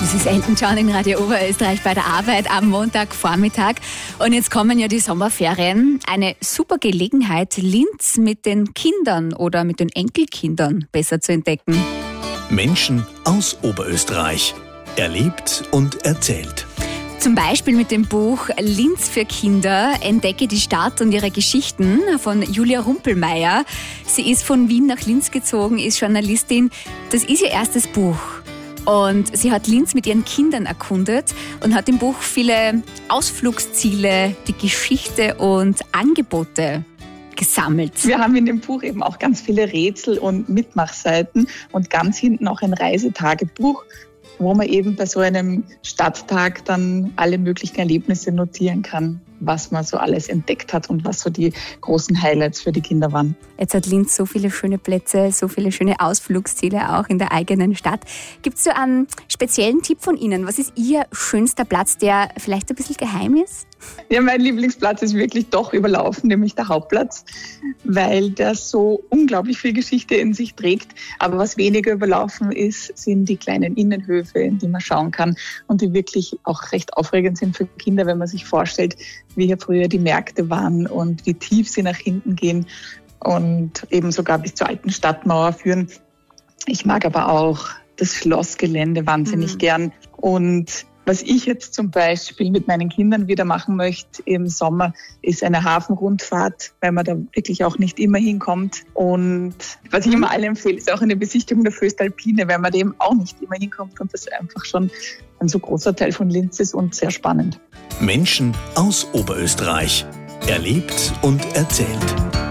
Das ist Elton John in Radio Oberösterreich bei der Arbeit am Montagvormittag. Und jetzt kommen ja die Sommerferien. Eine super Gelegenheit, Linz mit den Kindern oder mit den Enkelkindern besser zu entdecken. Menschen aus Oberösterreich. Erlebt und erzählt. Zum Beispiel mit dem Buch Linz für Kinder, entdecke die Stadt und ihre Geschichten von Julia Rumpelmeier. Sie ist von Wien nach Linz gezogen, ist Journalistin. Das ist ihr erstes Buch. Und sie hat Linz mit ihren Kindern erkundet und hat im Buch viele Ausflugsziele, die Geschichte und Angebote gesammelt. Wir haben in dem Buch eben auch ganz viele Rätsel und Mitmachseiten und ganz hinten auch ein Reisetagebuch, wo man eben bei so einem Stadttag dann alle möglichen Erlebnisse notieren kann, was man so alles entdeckt hat und was so die großen Highlights für die Kinder waren. Jetzt hat Linz so viele schöne Plätze, so viele schöne Ausflugsziele auch in der eigenen Stadt. Gibt es so einen speziellen Tipp von Ihnen? Was ist Ihr schönster Platz, der vielleicht ein bisschen geheim ist? Ja, mein Lieblingsplatz ist wirklich doch überlaufen, nämlich der Hauptplatz, weil der so unglaublich viel Geschichte in sich trägt. Aber was weniger überlaufen ist, sind die kleinen Innenhöfe, in die man schauen kann und die wirklich auch recht aufregend sind für Kinder, wenn man sich vorstellt, wie hier früher die Märkte waren und wie tief sie nach hinten gehen und eben sogar bis zur alten Stadtmauer führen. Ich mag aber auch das Schlossgelände wahnsinnig gern. Und was ich jetzt zum Beispiel mit meinen Kindern wieder machen möchte im Sommer, ist eine Hafenrundfahrt, weil man da wirklich auch nicht immer hinkommt. Und was ich immer allen empfehle, ist auch eine Besichtigung der Föstalpine, weil man da eben auch nicht immer hinkommt und das einfach schon ein so großer Teil von Linz ist und sehr spannend. Menschen aus Oberösterreich. Erlebt und erzählt.